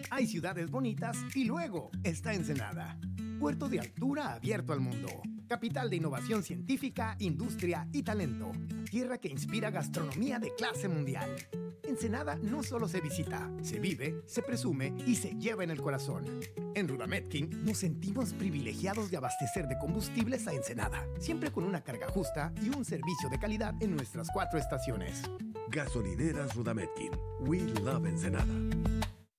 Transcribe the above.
Hay ciudades bonitas y luego está Ensenada. Puerto de altura abierto al mundo. Capital de innovación científica, industria y talento. Tierra que inspira gastronomía de clase mundial. Ensenada no solo se visita, se vive, se presume y se lleva en el corazón. En Rudametkin nos sentimos privilegiados de abastecer de combustibles a Ensenada, siempre con una carga justa y un servicio de calidad en nuestras 4 estaciones. Gasolineras Rudametkin. We love Ensenada.